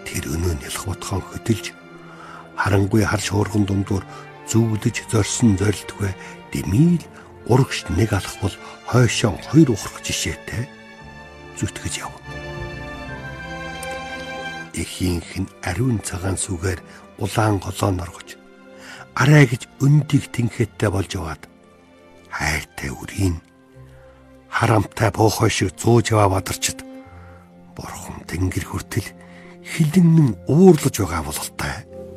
Тэр өнөө нялх ботхон хөдөлж харангүй хар шуурган дундуур зүглэж зорьсон зорилтгүй дэмийл урагш нэг алах бол хойшоо хоёр ухрах жишээтэй зүтгэж яв. Эхийнх нь ариун цагаан сүгээр улаан голоон оргож арай гэж өндийг тэнхэттэй болж яваад хайртай үрийн харамтай боохой шиг зууж яваа бадарчд бурхан тэнгэр хүртэл хилэннэн уурлаж байгаа бололтой.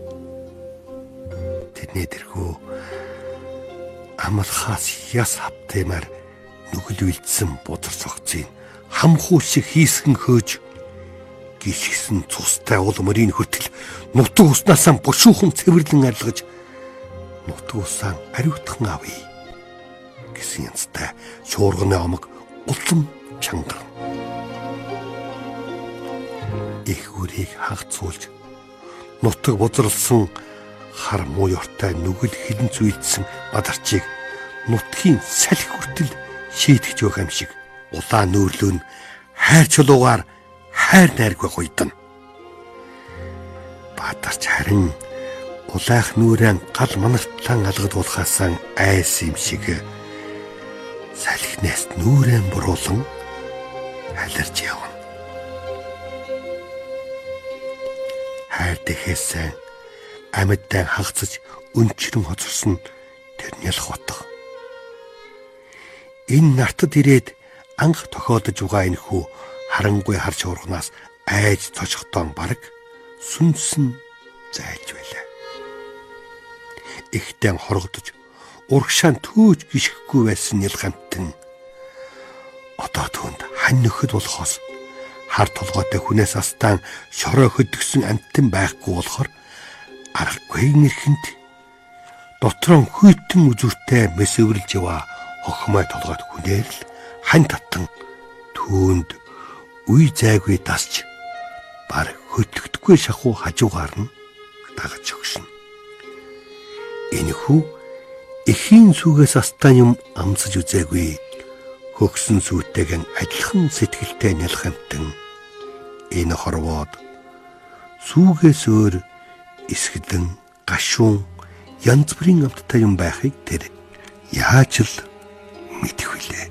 Тэдний тэрхүү амлахаас яс хавтаймаар нүгэл үлдсэн бузар цогцыг хамхуу шиг хийсгэн хөөж гიშгсэн цустай уул мөрийн хүртэл нутаг уснасаа бушуухан цэвэрлэн арилгаж нутаг усаа ариутхан авъя гэсэн янзтай шуурганы омог улам чангар. Их үрийг хагцуулж нутаг бузарлсан хар муу ёртой нүгэл хилэн зүйдсэн бадарчийг нутгийн салхи хүртэл шийтгэж өгөх юм шиг улаан нөөрлөө нь хайр чулуугаар хайр найргүй гуйдана. Бадарч харин улайх нүрэн гал манартлан алгадуулахаасаа айс юм шиг салхинаас нүрэн буруулан аларж явна. Хайр дэхээсээ амьдтай хагцаж өнчрөн хоцорсон тэр нялх утга. Энэ нартад ирээд анх тохиолдож байгаа энэхүү харангүй хар шуурганаас айж цочготон бараг сүнсэн зайлж байлаа. Ихтэн хоргодож урагшаан төөж гიშгэхгүй байсан нялх амтэн одоо түүнд хань нөхөд болохоос хар толгойтой хүнээс астаан шороо хөдөгсөн амтэн байхгүй болохоор аргагүй нэрхэнд дотроо хүйтэн үзүүртэй мэсвэрлж яваа хохмой толгойд хүнээр л хань татан түүнд үе зайгүй тасч баг хөтлөгдөхгүй шахуу хажуугаар нь дагаж өгшин. Энэхүү эхийн сүгээс астаан юм амсаж үзээгүй хөгсөн сүтэйгэн адилхан сэтгэлтэй нялх амтэн энэ хорвоод сүгээс өөр эсгэлэн гашуун янз бүрийн амттай юм байхыг тэр яаж л мэдэх вүлээ.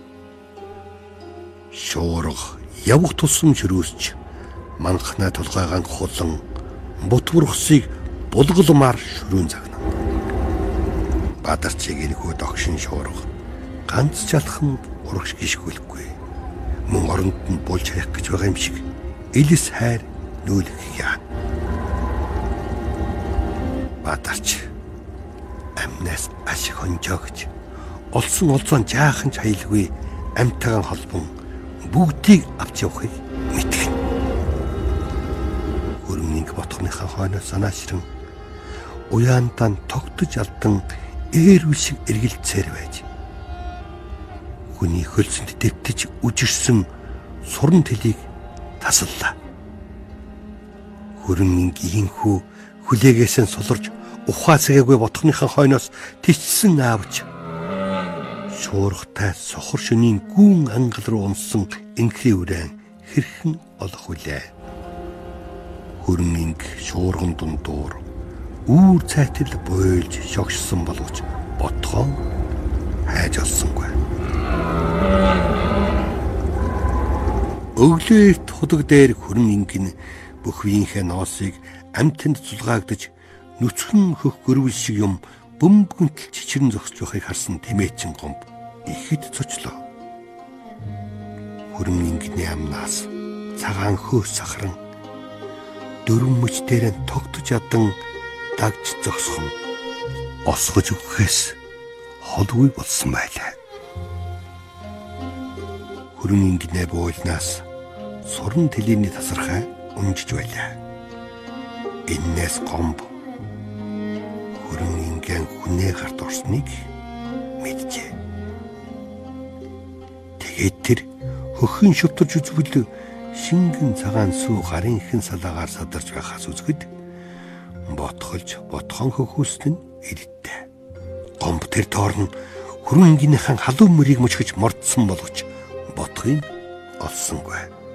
Шуурга явах тусам ширүүсч манхнаа толгойган хулан бутвурхсыг булгалмаар шүрүүн загнав. Бадарчиг энэхүү догшин шуурга ганц жалхан урагш гიშгүүлэхгүй. Мөн оронд нь болж хаях гэж байгаа юм шиг элс хайр нүүлгэх яа. Бадарч амнаас ашиг хонжоогч олсон олзон жаахан ч хаялгүй амтайгаан холбон бүгдийг авч явахыг мэдгэн. Хөрмнийг ботхоныхаа хойноос санаашран уяантан тогтож алдан ээр үсэг эргэлцээр байж хүний хөлсөнд дэвтэж үжирсэн суран тэлийг тасаллаа. Хөрмнийг ийхүү хүлээгээсээ суларж ухаацгээгүй ботхоныхаа хойноос тичсэн аавч шуургатай сохор шөнийн гүн ангал руу унсан инхри үрэн хэрхэн олох вүлээ. Хөрминг шуурган дундуур үүр цайтал бойлж шогшсон боловч ботхон хайж олсонгүй. Өглөөт худаг дээр хөрминг нь бүхвийнхээ ноосыг амтанд цулгаагдаж нүцгэн хөх гөрвөл шиг юм бөмбөгөнтөл чичрэн зогсож байхыг харсан тэмээчин гомб ихэд цочлоо. Хөрмингний амнаас цагаан хөөс сахаран дөрвөн мөч дээр нь тогтож ядан дагж зогсхон осгож өгөхөөс холгүй болсон байлаа. Хөрмингний бойлнаас суран тэлийн тасархай унжиж байлаа. Эннээс гомб хөрмингийн хүнээ гарт орсныг мэджээ. Тэгээд тэр хөхөн шүтэрж үзвэл шингэн цагаан сүү гарын ихэн салаагаар садарч байхаас үзэхэд ботхолж ботхон хөхөст нь ирдэ. Гомб тэр тоорн хөрмингийнхээ халуун мөрийг мөчгөж мордсон боловч ботхыг олсонгүй.